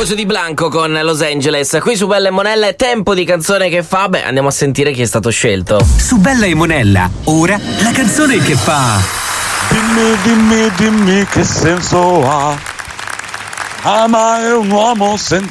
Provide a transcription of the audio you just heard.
Amoroso di Blanco con Los Angeles. Qui su Bella e Monella è tempo di canzone che fa. Beh, andiamo a sentire chi è stato scelto. Su Bella e Monella, ora la canzone che fa. Dimmi che senso ha amare un uomo senza